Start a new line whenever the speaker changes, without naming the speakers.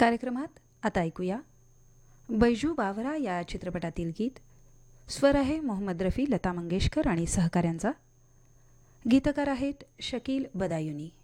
कार्यक्रमात आता ऐकूया बैजू बावरा या चित्रपटातील गीत. स्वर आहे मोहम्मद रफी, लता मंगेशकर आणि सहकाऱ्यांचा. गीतकार आहेत शकील बदायुनी.